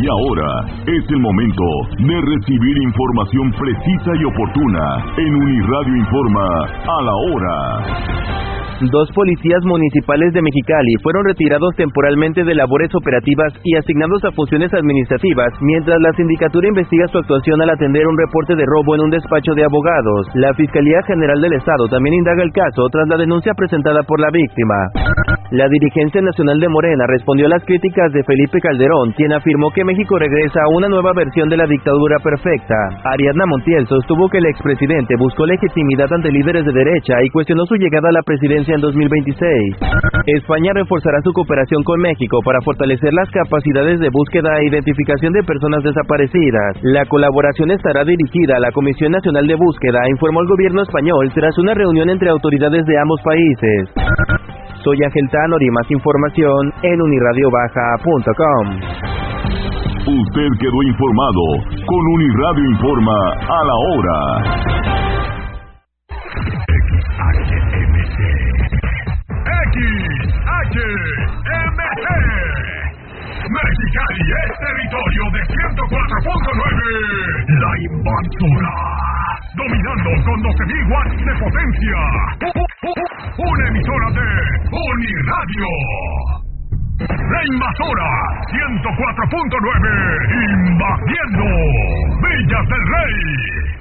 Y ahora es el momento de recibir información precisa y oportuna en Uniradio Informa a la hora. 2 policías municipales de Mexicali fueron retirados temporalmente de labores operativas y asignados a funciones administrativas, mientras la sindicatura investiga su actuación al atender un reporte de robo en un despacho de abogados. La Fiscalía General del Estado también indaga el caso tras la denuncia presentada por la víctima. La dirigencia nacional de Morena respondió a las críticas de Felipe Calderón, quien afirmó que México regresa a una nueva versión de la dictadura perfecta. Ariadna Montiel sostuvo que el expresidente buscó legitimidad ante líderes de derecha y cuestionó su llegada a la presidencia en 2026. España reforzará su cooperación con México para fortalecer las capacidades de búsqueda e identificación de personas desaparecidas. La colaboración estará dirigida a la Comisión Nacional de Búsqueda, informó el gobierno español tras una reunión entre autoridades de ambos países. Soy Ángel Tanor y más información en unirradiobaja.com. Usted quedó informado con Uniradio Informa a la hora. XHMC Mexicali es territorio de 104.9. La Invasora, dominando con 12.000 watts de potencia. Una emisora de Uniradio. La Invasora 104.9, invadiendo Villas del Rey.